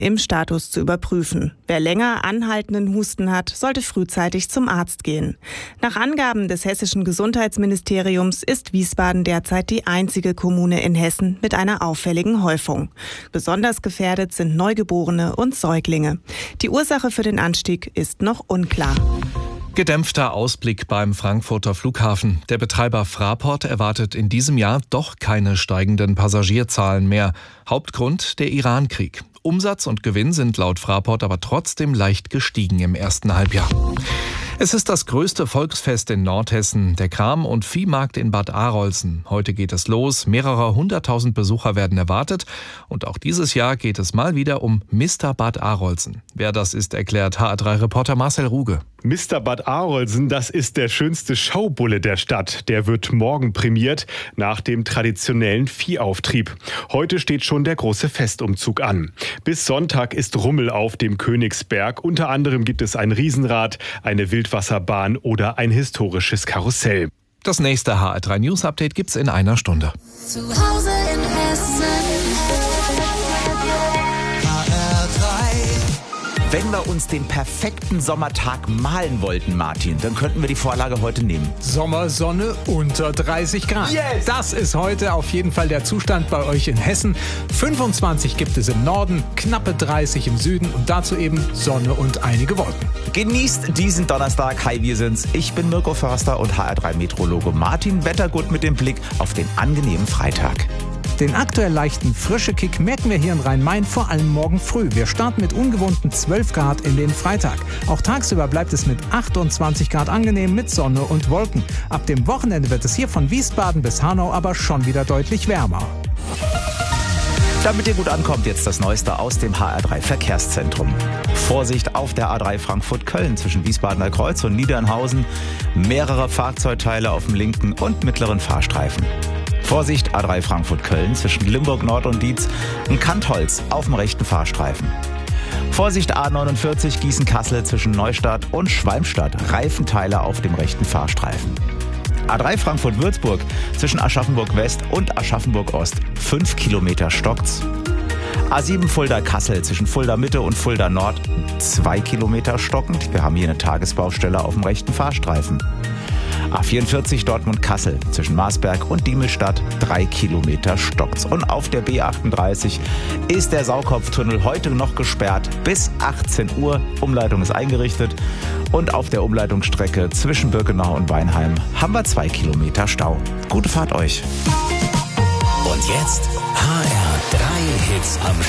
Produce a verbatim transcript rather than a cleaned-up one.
im Status zu überprüfen. Wer länger anhaltenden Husten hat, sollte frühzeitig zum Arzt gehen. Nach Angaben des hessischen Gesundheitsministeriums ist Wiesbaden derzeit die einzige Kommune in Hessen mit einer auffälligen Häufung. Besonders gefährdet sind Neugeborene und Säuglinge. Die Ursache für den Anstieg ist noch unklar. Gedämpfter Ausblick beim Frankfurter Flughafen. Der Betreiber Fraport erwartet in diesem Jahr doch keine steigenden Passagierzahlen mehr. Hauptgrund der Iran-Krieg. Umsatz und Gewinn sind laut Fraport aber trotzdem leicht gestiegen im ersten Halbjahr. Es ist das größte Volksfest in Nordhessen, der Kram- und Viehmarkt in Bad Arolsen. Heute geht es los, mehrere hunderttausend Besucher werden erwartet und auch dieses Jahr geht es mal wieder um Mister Bad Arolsen. Wer das ist, erklärt H A drei Reporter Marcel Ruge. Mister Bad Arolsen, das ist der schönste Schaubulle der Stadt. Der wird morgen prämiert, nach dem traditionellen Viehauftrieb. Heute steht schon der große Festumzug an. Bis Sonntag ist Rummel auf dem Königsberg. Unter anderem gibt es ein Riesenrad, eine Wildwasserbahn oder ein historisches Karussell. Das nächste H A drei News Update gibt's in einer Stunde. Zu Hause in Hessen. Wenn wir uns den perfekten Sommertag malen wollten, Martin, dann könnten wir die Vorlage heute nehmen. Sommersonne unter dreißig Grad. Yes! Das ist heute auf jeden Fall der Zustand bei euch in Hessen. fünfundzwanzig gibt es im Norden, knappe dreißig im Süden und dazu eben Sonne und einige Wolken. Genießt diesen Donnerstag. Hi, wir sind's. Ich bin Mirko Förster und H R drei Meteorologe Martin Wettergut mit dem Blick auf den angenehmen Freitag. Den aktuell leichten Frische-Kick merken wir hier in Rhein-Main vor allem morgen früh. Wir starten mit ungewohnten zwölf Grad in den Freitag. Auch tagsüber bleibt es mit achtundzwanzig Grad angenehm mit Sonne und Wolken. Ab dem Wochenende wird es hier von Wiesbaden bis Hanau aber schon wieder deutlich wärmer. Damit ihr gut ankommt, jetzt das Neueste aus dem H R drei Verkehrszentrum. Vorsicht auf der A drei Frankfurt-Köln zwischen Wiesbadener Kreuz und Niedernhausen. Mehrere Fahrzeugteile auf dem linken und mittleren Fahrstreifen. Vorsicht, A drei Frankfurt-Köln zwischen Limburg Nord und Dietz, ein Kantholz auf dem rechten Fahrstreifen. Vorsicht, A neunundvierzig Gießen-Kassel zwischen Neustadt und Schwalmstadt, Reifenteile auf dem rechten Fahrstreifen. A drei Frankfurt-Würzburg zwischen Aschaffenburg West und Aschaffenburg Ost, fünf Kilometer stockt's. A sieben Fulda-Kassel zwischen Fulda Mitte und Fulda Nord, zwei Kilometer stockend. Wir haben hier eine Tagesbaustelle auf dem rechten Fahrstreifen. A vierundvierzig Dortmund-Kassel zwischen Marsberg und Diemelstadt, drei Kilometer stockt's. Und auf der B achtunddreißig ist der Saukopftunnel heute noch gesperrt bis achtzehn Uhr. Umleitung ist eingerichtet. Und auf der Umleitungsstrecke zwischen Birkenau und Weinheim haben wir zwei Kilometer Stau. Gute Fahrt euch. Und jetzt H R drei Hits am